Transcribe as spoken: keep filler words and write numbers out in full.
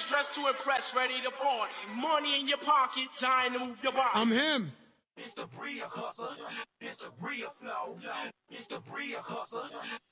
fresh, dressed to impress, ready to party. Money in your pocket, time to move your body. I'm him. It's the Bria hustler. It's the Bria flow. It's the Bria hustler.